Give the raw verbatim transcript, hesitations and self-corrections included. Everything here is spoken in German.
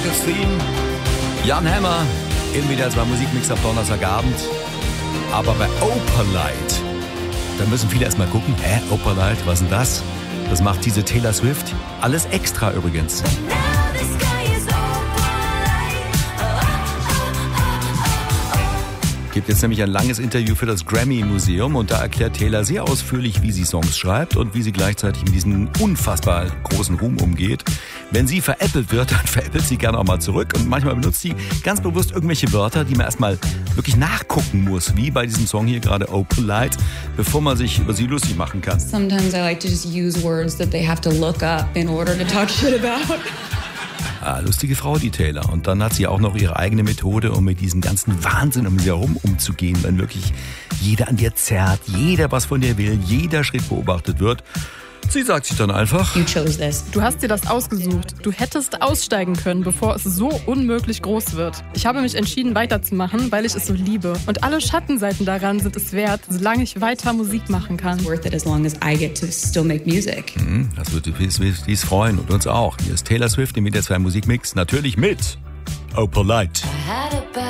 Rockets Theme. Jan Hammer in wieder zwei Musikmix am Donnerstagabend. Aber bei Opalite, da müssen viele erstmal gucken, hä, Opalite, was ist denn das? Das macht diese Taylor Swift. Alles extra übrigens. Gibt jetzt nämlich ein langes Interview für das Grammy-Museum und da erklärt Taylor sehr ausführlich, wie sie Songs schreibt und wie sie gleichzeitig mit diesem unfassbar großen Ruhm umgeht. Wenn sie veräppelt wird, dann veräppelt sie gerne auch mal zurück und manchmal benutzt sie ganz bewusst irgendwelche Wörter, die man erstmal wirklich nachgucken muss, wie bei diesem Song hier gerade Opalite, bevor man sich über sie lustig machen kann. Sometimes I like to just use words that they have to look up in order to talk shit about. Ah, lustige Frau, die Taylor. Und dann hat sie auch noch ihre eigene Methode, um mit diesem ganzen Wahnsinn um sie herum umzugehen, wenn wirklich jeder an dir zerrt, jeder was von dir will, jeder Schritt beobachtet wird. Sie sagt sich dann einfach: You chose this. Du hast dir das ausgesucht. Du hättest aussteigen können, bevor es so unmöglich groß wird. Ich habe mich entschieden, weiterzumachen, weil ich es so liebe. Und alle Schattenseiten daran sind es wert, solange ich weiter Musik machen kann. It's worth it as long as I get to still make music. Mhm, das wird die Swifties freuen und uns auch. Hier ist Taylor Swift im M D R zwei Musikmix, natürlich mit Opalite.